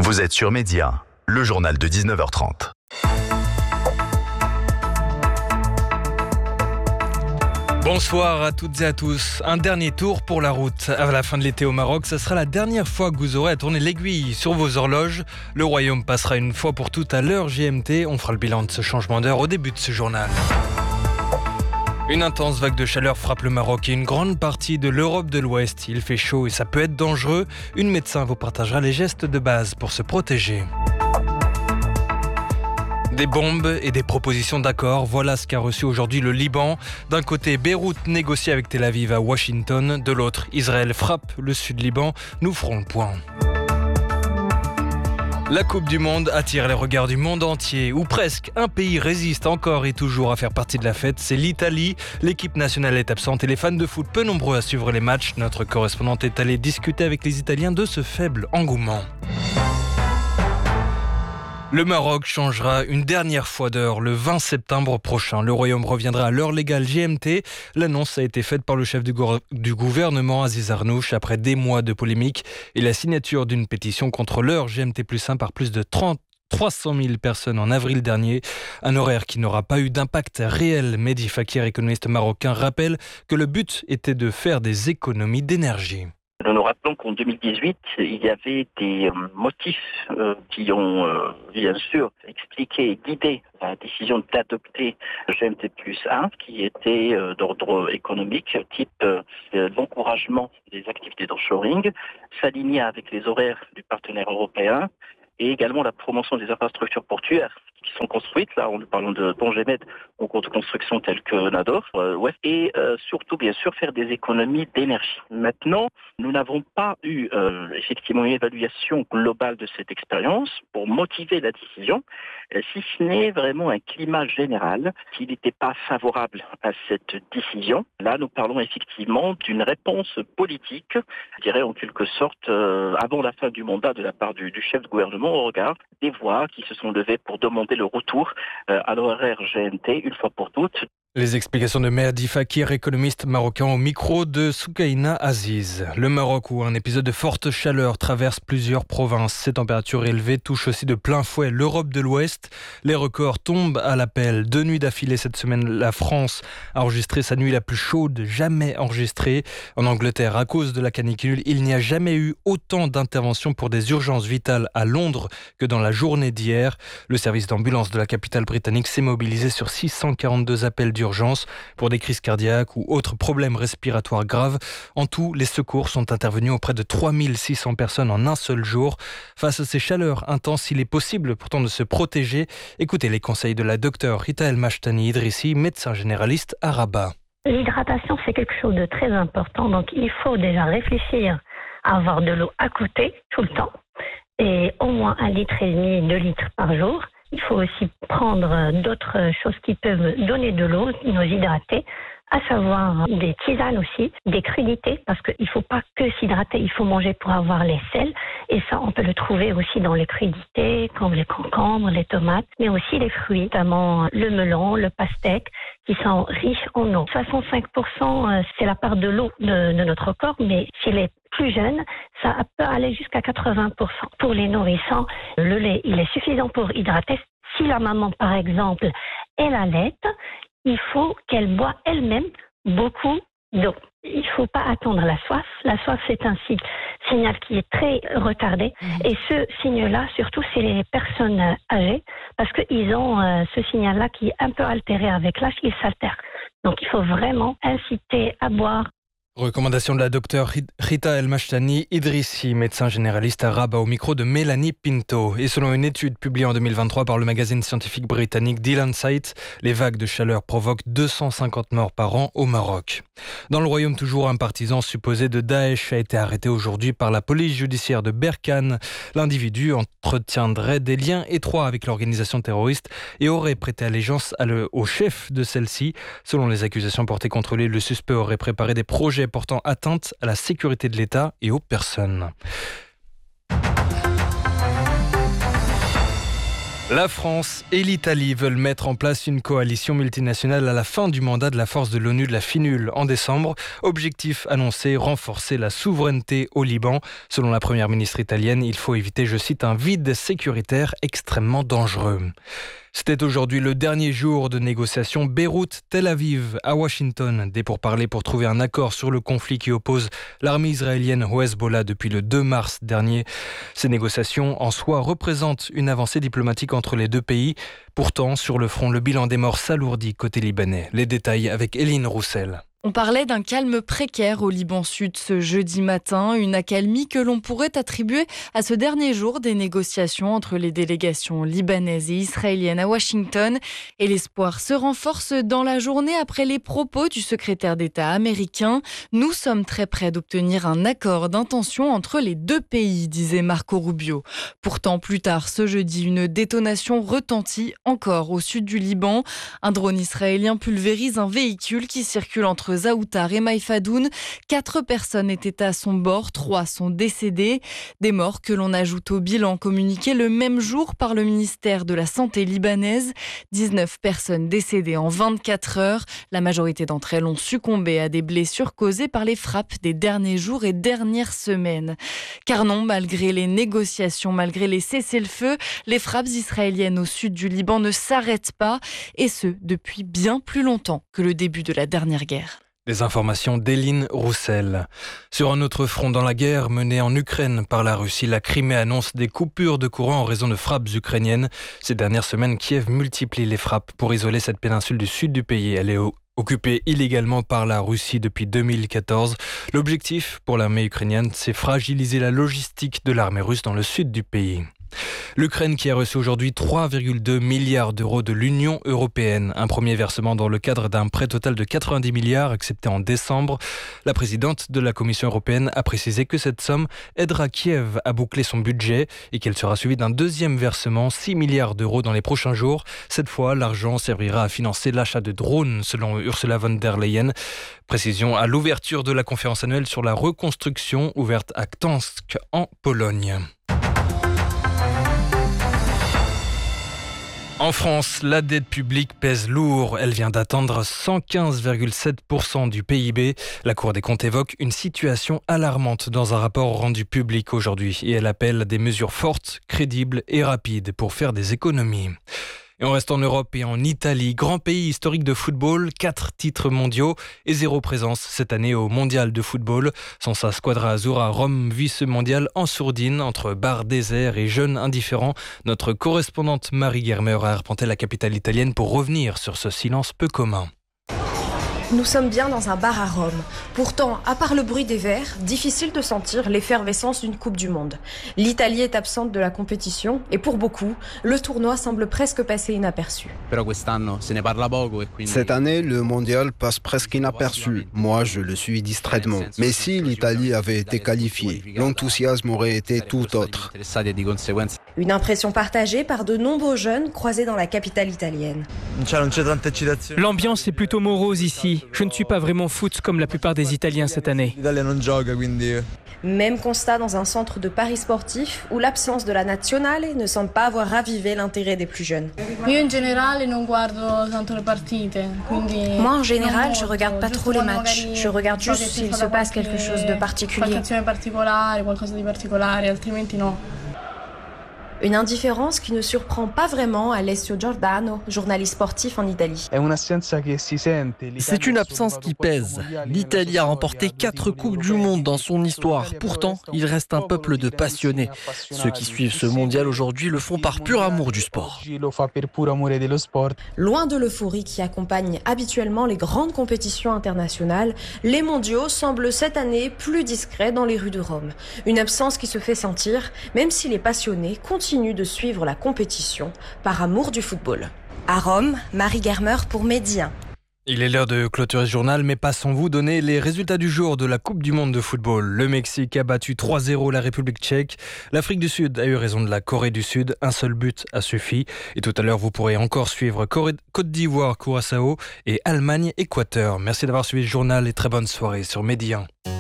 Vous êtes sur Média, le journal de 19h30. Bonsoir à toutes et à tous. Un dernier tour pour la route. À la fin de l'été au Maroc, ce sera la dernière fois que vous aurez à tourner l'aiguille sur vos horloges. Le royaume passera une fois pour toutes à l'heure GMT. On fera le bilan de ce changement d'heure au début de ce journal. Une intense vague de chaleur frappe le Maroc et une grande partie de l'Europe de l'Ouest. Il fait chaud et ça peut être dangereux. Une médecin vous partagera les gestes de base pour se protéger. Des bombes et des propositions d'accord, voilà ce qu'a reçu aujourd'hui le Liban. D'un côté, Beyrouth négocie avec Tel Aviv à Washington. De l'autre, Israël frappe le sud Liban. Nous ferons le point. La Coupe du Monde attire les regards du monde entier, ou presque. Un pays résiste encore et toujours à faire partie de la fête, c'est l'Italie. L'équipe nationale est absente et les fans de foot peu nombreux à suivre les matchs. Notre correspondante est allée discuter avec les Italiens de ce faible engouement. Le Maroc changera une dernière fois d'heure le 20 septembre prochain. Le Royaume reviendra à l'heure légale GMT. L'annonce a été faite par le chef du gouvernement, Aziz Arnouch, après des mois de polémique et la signature d'une pétition contre l'heure GMT+1 par plus de 300 000 personnes en avril dernier. Un horaire qui n'aura pas eu d'impact réel. Mehdi Fakir, économiste marocain, rappelle que le but était de faire des économies d'énergie. Nous nous rappelons qu'en 2018, il y avait des motifs qui ont bien sûr expliqué et guidé la décision d'adopter GMT+1 qui était d'ordre économique, type l'encouragement des activités d'offshoring, s'aligner avec les horaires du partenaire européen et également la promotion des infrastructures portuaires qui sont construites, là en parlant de Pont-Gémed, ou de constructions telles que Nador, et surtout bien sûr faire des économies d'énergie. Maintenant, nous n'avons pas eu effectivement une évaluation globale de cette expérience pour motiver la décision, si ce n'est vraiment un climat général qui n'était pas favorable à cette décision. Là, nous parlons effectivement d'une réponse politique, je dirais en quelque sorte, avant la fin du mandat de la part du chef de gouvernement, au regard des voix qui se sont levées pour demander le retour à l'horaire GMT une fois pour toutes. Les explications de Mehdi Fakir, économiste marocain, au micro de Soukaina Aziz. Le Maroc, où un épisode de forte chaleur traverse plusieurs provinces. Ces températures élevées touchent aussi de plein fouet l'Europe de l'Ouest. Les records tombent à l'appel. 2 nuits d'affilée cette semaine, la France a enregistré sa nuit la plus chaude jamais enregistrée. En Angleterre, à cause de la canicule, il n'y a jamais eu autant d'interventions pour des urgences vitales à Londres que dans la journée d'hier. Le service d'ambulance de la capitale britannique s'est mobilisé sur 642 appels d'urgence pour des crises cardiaques ou autres problèmes respiratoires graves. En tout, les secours sont intervenus auprès de 3600 personnes en un seul jour. Face à ces chaleurs intenses, il est possible pourtant de se protéger. Écoutez les conseils de la docteure Rita El Mashtani Idrissi, médecin généraliste à Rabat. L'hydratation, c'est quelque chose de très important. Donc, il faut déjà réfléchir à avoir de l'eau à côté tout le temps et au moins 1,5 litre, 2 litres par jour. Il faut aussi prendre d'autres choses qui peuvent donner de l'eau, nous hydrater, à savoir des tisanes aussi, des crudités, parce qu'il ne faut pas que s'hydrater, il faut manger pour avoir les sels. Et ça, on peut le trouver aussi dans les crudités, comme les concombres, les tomates, mais aussi les fruits, notamment le melon, le pastèque, qui sont riches en eau. 65%, c'est la part de l'eau de notre corps, mais chez les plus jeunes, ça peut aller jusqu'à 80%. Pour les nourrissants, le lait, il est suffisant pour hydrater. Si la maman, par exemple, elle allaite, il faut qu'elle boit elle-même beaucoup d'eau. Il ne faut pas attendre la soif. La soif, c'est un signal qui est très retardé. Et ce signe-là, surtout, c'est les personnes âgées, parce qu'ils ont ce signal-là qui est un peu altéré avec l'âge, il s'altère. Donc, il faut vraiment inciter à boire. Recommandation de la docteure Rita El Mashtani Idrissi, médecin généraliste à Rabat, au micro de Mélanie Pinto. Et selon une étude publiée en 2023 par le magazine scientifique britannique The Lancet, les vagues de chaleur provoquent 250 morts par an au Maroc. Dans le royaume, toujours un partisan supposé de Daesh a été arrêté aujourd'hui par la police judiciaire de Berkane. L'individu entretiendrait des liens étroits avec l'organisation terroriste et aurait prêté allégeance au chef de celle-ci. Selon les accusations portées contre lui, le suspect aurait préparé des projets portant atteinte à la sécurité de l'État et aux personnes. La France et l'Italie veulent mettre en place une coalition multinationale à la fin du mandat de la force de l'ONU de la FINUL en décembre. Objectif annoncé, renforcer la souveraineté au Liban. Selon la première ministre italienne, il faut éviter, je cite, un vide sécuritaire extrêmement dangereux. C'était aujourd'hui le dernier jour de négociations Beyrouth-Tel Aviv à Washington. Des pourparlers pour trouver un accord sur le conflit qui oppose l'armée israélienne au Hezbollah depuis le 2 mars dernier. Ces négociations en soi représentent une avancée diplomatique entre les deux pays. Pourtant, sur le front, le bilan des morts s'alourdit côté libanais. Les détails avec Eline Roussel. On parlait d'un calme précaire au Liban Sud ce jeudi matin, une accalmie que l'on pourrait attribuer à ce dernier jour des négociations entre les délégations libanaises et israéliennes à Washington. Et l'espoir se renforce dans la journée après les propos du secrétaire d'État américain. Nous sommes très près d'obtenir un accord d'intention entre les deux pays, disait Marco Rubio. Pourtant, plus tard ce jeudi, une détonation retentit encore au sud du Liban. Un drone israélien pulvérise un véhicule qui circule entre Zaoutar et Maïfadoun. 4 personnes étaient à son bord, 3 sont décédées. Des morts que l'on ajoute au bilan communiqué le même jour par le ministère de la Santé libanaise. 19 personnes décédées en 24 heures. La majorité d'entre elles ont succombé à des blessures causées par les frappes des derniers jours et dernières semaines. Car non, malgré les négociations, malgré les cessez-le-feu, les frappes israéliennes au sud du Liban ne s'arrêtent pas, et ce, depuis bien plus longtemps que le début de la dernière guerre. Des informations d'Eline Roussel. Sur un autre front dans la guerre menée en Ukraine par la Russie, la Crimée annonce des coupures de courant en raison de frappes ukrainiennes. Ces dernières semaines, Kiev multiplie les frappes pour isoler cette péninsule du sud du pays. Elle est occupée illégalement par la Russie depuis 2014. L'objectif pour l'armée ukrainienne, c'est fragiliser la logistique de l'armée russe dans le sud du pays. L'Ukraine qui a reçu aujourd'hui 3,2 milliards d'euros de l'Union européenne. Un premier versement dans le cadre d'un prêt total de 90 milliards accepté en décembre. La présidente de la Commission européenne a précisé que cette somme aidera Kiev à boucler son budget et qu'elle sera suivie d'un deuxième versement, 6 milliards d'euros dans les prochains jours. Cette fois, l'argent servira à financer l'achat de drones, selon Ursula von der Leyen. Précision à l'ouverture de la conférence annuelle sur la reconstruction ouverte à Gdańsk en Pologne. En France, la dette publique pèse lourd. Elle vient d'atteindre 115,7% du PIB. La Cour des comptes évoque une situation alarmante dans un rapport rendu public aujourd'hui et elle appelle à des mesures fortes, crédibles et rapides pour faire des économies. Et on reste en Europe et en Italie, grand pays historique de football, 4 titres mondiaux et 0 présence cette année au mondial de football. Sans sa squadra azzurra, Rome vit ce mondial en sourdine entre bars déserts et jeunes indifférents. Notre correspondante Marie Germer a arpenté la capitale italienne pour revenir sur ce silence peu commun. Nous sommes bien dans un bar à Rome. Pourtant, à part le bruit des verres, difficile de sentir l'effervescence d'une Coupe du Monde. L'Italie est absente de la compétition et pour beaucoup, le tournoi semble presque passer inaperçu. Cette année, le mondial passe presque inaperçu. Moi, je le suis distraitement. Mais si l'Italie avait été qualifiée, l'enthousiasme aurait été tout autre. Une impression partagée par de nombreux jeunes croisés dans la capitale italienne. L'ambiance est plutôt morose ici. Je ne suis pas vraiment foot comme la plupart des Italiens cette année. Même constat dans un centre de paris sportif où l'absence de la nazionale ne semble pas avoir ravivé l'intérêt des plus jeunes. Moi, en général, je regarde pas trop les matchs. Je regarde juste s'il se passe quelque chose de particulier. Une indifférence qui ne surprend pas vraiment Alessio Giordano, journaliste sportif en Italie. C'est une absence qui pèse. L'Italie a remporté 4 Coupes du Monde dans son histoire. Pourtant, il reste un peuple de passionnés. Ceux qui suivent ce mondial aujourd'hui le font par pur amour du sport. Loin de l'euphorie qui accompagne habituellement les grandes compétitions internationales, les mondiaux semblent cette année plus discrets dans les rues de Rome. Une absence qui se fait sentir, même si les passionnés continuent de suivre la compétition par amour du football. À Rome, Marie Germer pour Medi 1. Il est l'heure de clôturer ce journal, mais passons-vous donner les résultats du jour de la Coupe du Monde de football. Le Mexique a battu 3-0 la République tchèque. L'Afrique du Sud a eu raison de la Corée du Sud. Un seul but a suffi. Et tout à l'heure, vous pourrez encore suivre Côte d'Ivoire, Curaçao et Allemagne, Équateur. Merci d'avoir suivi le journal et très bonne soirée sur Medi 1.